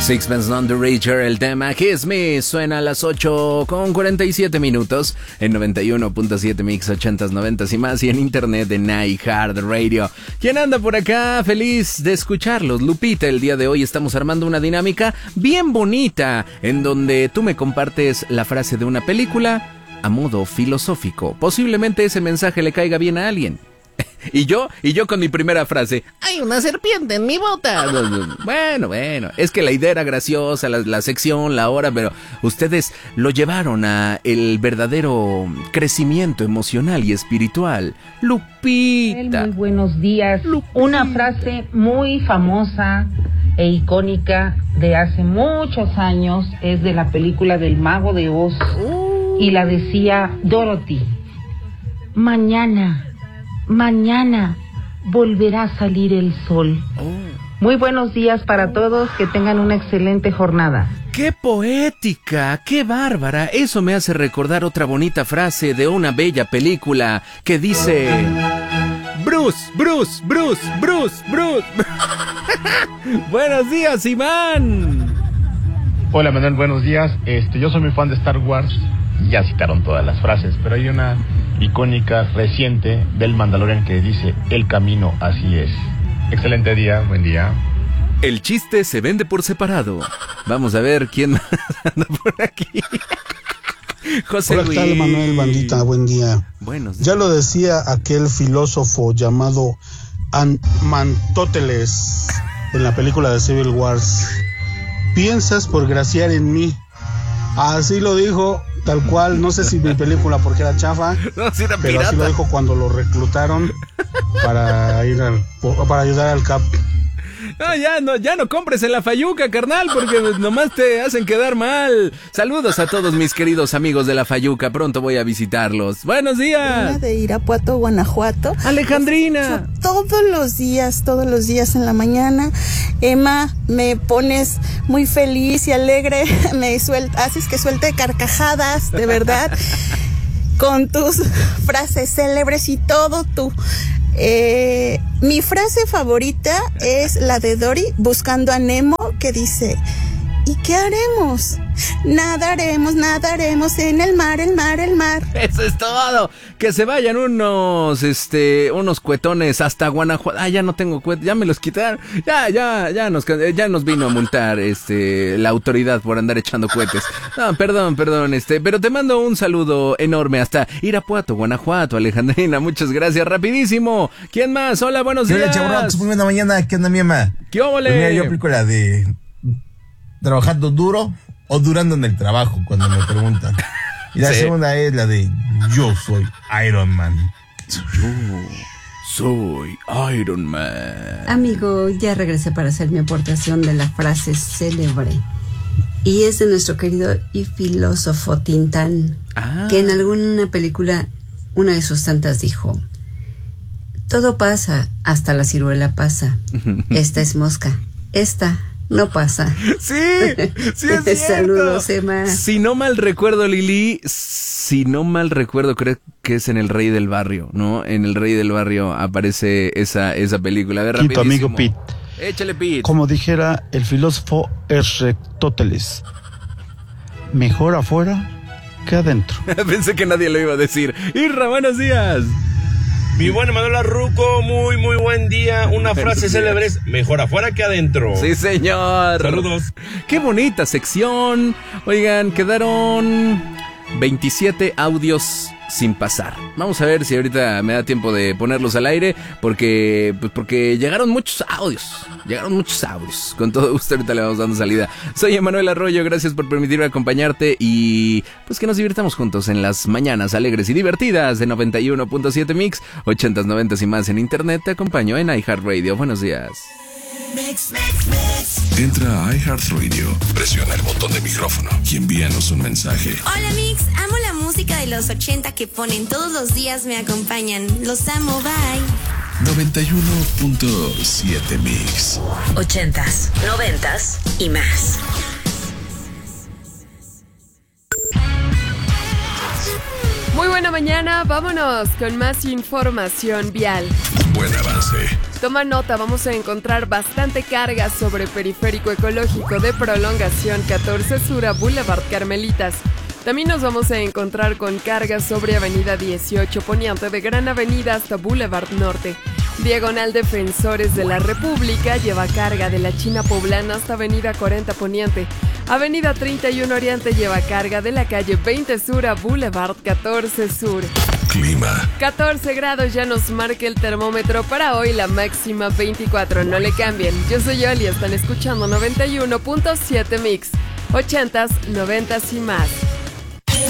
Sixpence None the Richer, el tema Kiss Me, suena a las 8:47 minutos en 91.7 Mix, 80s, 90s y más, y en internet de iHeartRadio. ¿Quién anda por acá? Feliz de escucharlos. Lupita, el día de hoy estamos armando una dinámica bien bonita, en donde tú me compartes la frase de una película a modo filosófico. Posiblemente ese mensaje le caiga bien a alguien. Y yo con mi primera frase, ¡hay una serpiente en mi bota! Bueno, es que la idea era graciosa, la sección, la hora, pero ustedes lo llevaron a el verdadero crecimiento emocional y espiritual. Lupita. Muy buenos días. Lupita. Una frase muy famosa e icónica de hace muchos años es de la película del Mago de Oz. Y la decía Dorothy: Mañana volverá a salir el sol. Muy buenos días para todos, que tengan una excelente jornada. ¡Qué poética! ¡Qué bárbara! Eso me hace recordar otra bonita frase de una bella película que dice: Bruce. Buenos días, Iván. Hola, Manuel, buenos días. Yo soy muy fan de Star Wars. Ya citaron todas las frases, pero hay una icónica reciente del Mandalorian que dice: el camino así es. Excelente día, buen día. El chiste se vende por separado. Vamos a ver quién más anda por aquí. José Hola, Luis. ¿qué tal, Manuel, bandita? Buen día. Buenos días. Ya lo decía aquel filósofo llamado Mantóteles en la película de Civil Wars: piensas por graciar en mí. Así lo dijo, tal cual. No sé si mi película porque era chafa, No, si era pero pirata. así lo dijo cuando lo reclutaron para ayudar al Cap. No, ya no compres en la Fayuca, carnal, porque nomás te hacen quedar mal. Saludos a todos mis queridos amigos de la Fayuca, pronto voy a visitarlos. Buenos días. De Irapuato, Guanajuato. Alejandrina. Todos los días en la mañana, Emma, me pones muy feliz y alegre, haces que suelte carcajadas, de verdad, con tus frases célebres y todo tú. Mi frase favorita es la de Dory buscando a Nemo, que dice: ¿y qué haremos? Nadaremos en el mar. Eso es todo. Que se vayan unos cuetones hasta Guanajuato. Ya no tengo cuetos, ya me los quitaron. Ya nos vino a multar la autoridad por andar echando cohetes. No, perdón, pero te mando un saludo enorme hasta Irapuato, Guanajuato, Alejandrina. Muchas gracias, rapidísimo. ¿Quién más? Hola, buenos días. Hola, chavos, muy buena mañana. ¿Qué onda, mi mamá? ¿Qué óvole? Pues mira, yo aplico la de trabajando duro o durando en el trabajo, cuando me preguntan. Y la segunda es la de yo soy Iron Man. Yo soy Iron Man. Amigo, ya regresé para hacer mi aportación de la frase célebre. Y es de nuestro querido y filósofo Tintán, que en alguna película, una de sus tantas, dijo: todo pasa, hasta la ciruela pasa. Esta es mosca, esta no pasa. Sí, es cierto. Saludos, Emma. Si no mal recuerdo, Lili, creo que es en El Rey del Barrio, ¿no? En El Rey del Barrio aparece esa película. A ver, Aquí tu rapidísimo. amigo Pete. Échale, Pete. Como dijera el filósofo Aristóteles: mejor afuera que adentro. Pensé que nadie lo iba a decir. Irra, buenos días. Mi buen Manuel Arruco, muy buen día. Una frase célebre es: mejor afuera que adentro. Sí, señor. Saludos. Qué bonita sección. Oigan, quedaron 27 audios sin pasar. Vamos a ver si ahorita me da tiempo de ponerlos al aire, porque llegaron muchos audios. Con todo gusto ahorita le vamos dando salida. Soy Emanuel Arroyo, gracias por permitirme acompañarte y pues que nos divirtamos juntos en las mañanas alegres y divertidas de 91.7 Mix, 80s, 90s y más en internet. Te acompaño en iHeartRadio. Buenos días. Mix. Entra a iHeartRadio, presiona el botón de micrófono y envíanos un mensaje. Hola Mix, amo la música de los 80 que ponen todos los días, me acompañan. Los amo, bye. 91.7 Mix. 80s, 90s y más. Muy buena mañana, vámonos con más información vial. Buen avance. Toma nota, vamos a encontrar bastante carga sobre Periférico Ecológico de Prolongación 14 Sur a Boulevard Carmelitas. También nos vamos a encontrar con carga sobre Avenida 18 Poniente de Gran Avenida hasta Boulevard Norte. Diagonal Defensores de la República lleva carga de la China Poblana hasta Avenida 40 Poniente. Avenida 31 Oriente lleva carga de la calle 20 Sur a Boulevard 14 Sur. Clima. 14 grados ya nos marca el termómetro para hoy, la máxima 24. No le cambien. Yo soy Oli, están escuchando 91.7 Mix. 80s, 90s y más.